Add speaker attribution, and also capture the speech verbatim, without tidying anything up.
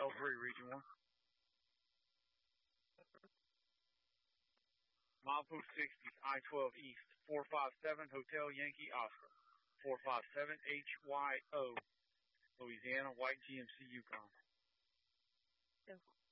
Speaker 1: L three, Region one. Milepost sixty, I twelve East, four five seven Hotel Yankee Oscar, four five seven H Y O, Louisiana, White G M C Yukon.
Speaker 2: Go.